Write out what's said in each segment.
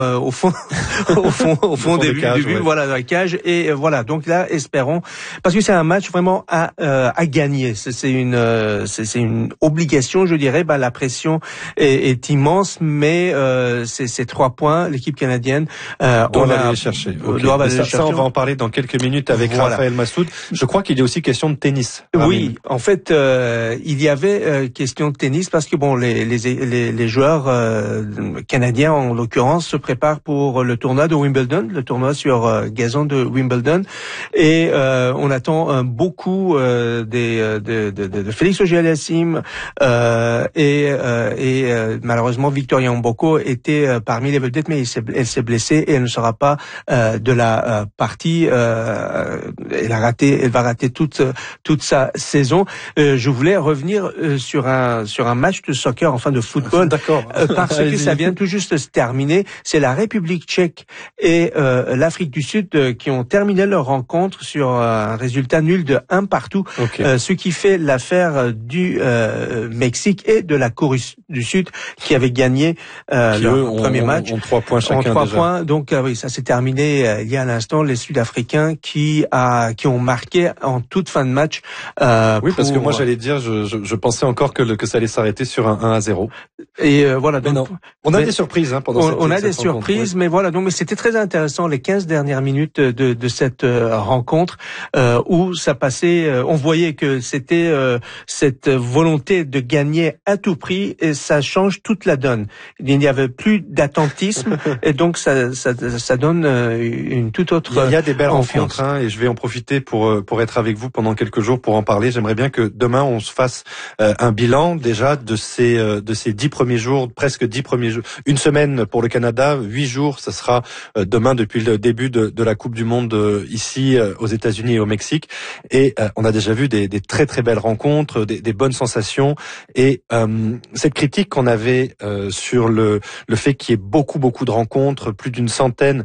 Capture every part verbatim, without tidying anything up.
Euh, au fond, au fond, au fond, des début, cages, début, ouais. voilà, dans la cage. Et euh, voilà. Donc là, espérons, parce que c'est un match vraiment à euh, à gagner. C'est, c'est une euh, c'est, c'est une obligation, je dirais. Bah, la pression est, est immense, mais euh, c'est ces trois points. L'équipe canadienne euh, doit on aller a, les chercher. Okay. Doit aller ça, les chercher. Ça, on va en parler dans quelques minutes avec voilà. Raphaël Massoud. Je crois qu'il y a aussi question de tennis. Oui, en fait, euh, il y avait euh, question de tennis parce que bon, les les les, les joueurs euh, canadiens en l'occurrence se préparent pour le tournoi de Wimbledon, le tournoi sur euh, gazon de Wimbledon, et euh, on attend euh, beaucoup euh, des de, de, de, de Félix Auger-Aliassime euh, et euh, et euh, malheureusement Victoria Mboko était euh, parmi les vedettes, mais elle s'est, elle s'est blessée et elle ne sera pas euh, de la euh, partie. Euh, elle a raté, elle va rater toute toute sa saison. Euh, je voulais revenir euh, sur un sur un match de soccer, enfin de football, d'accord, euh, parce que ça vient tout juste de se terminer. C'est la République tchèque et euh, l'Afrique du Sud euh, qui ont terminé leur rencontre sur un résultat nul de un partout, okay. euh, ce qui fait l'affaire du euh, Mexique et de la Corée du Sud qui avait gagné euh, qui leur eux, premier ont, match. Ont trois points chacun ont trois déjà. points. Donc euh, oui, ça s'est terminé euh, il y a un instant. Les Sud-Africains qui a qui ont marqué en toute fin de match. Euh, oui, pour... parce que moi j'allais dire, je, je, je pensais encore que, le, que ça allait s'arrêter sur un un à zéro. Et euh, voilà. Donc, mais non. On a mais, des surprises hein, pendant on, cette On a cette des rencontre, surprises, oui. mais voilà. Donc, mais c'était très intéressant les quinze dernières minutes de, de cette euh, rencontre euh, où ça passait. Euh, on voyait que c'était euh, cette volonté de gagner à tout prix et ça change toute la donne. Il n'y avait plus d'attentisme et donc ça, ça, ça donne une toute autre. Il y a, il y a des belles confiance. rencontres hein, et je vais en profiter pour pour être avec vous pendant quelques jours pour en parler. J'aimerais bien que demain on se fasse euh, un bilan déjà de ces euh, de ces dix premiers jours, presque dix premiers jours, une semaine pour le Canada, huit jours, ça sera euh, demain depuis le début de, de la Coupe du Monde euh, ici euh, aux États-Unis et au Mexique. Et euh, on a déjà vu des, des très très belles rencontres, des, des bonnes sensations. Et euh, cette critique qu'on avait euh, sur le le fait qu'il y ait beaucoup beaucoup de rencontres, plus d'une centaine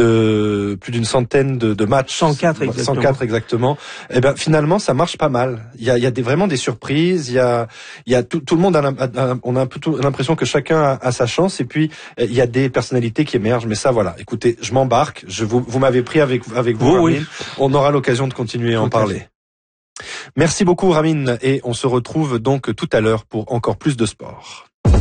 de plus d'une centaine de, de matchs, cent quatre exactement. cent quatre exactement. Et ben finalement ça marche pas mal. Il y a il y a des, vraiment des surprises. Il y a il y a tout, tout le monde a, a on a un peu tout, l'impression que chacun a, a sa chance. Et puis il y a des personnalités qui émergent. Mais ça voilà. Écoutez, je m'embarque. Je vous vous m'avez pris avec avec vous. Oh, Ramin. oui. On aura l'occasion de continuer à en parler. Merci beaucoup Ramin et on se retrouve donc tout à l'heure pour encore plus de sport.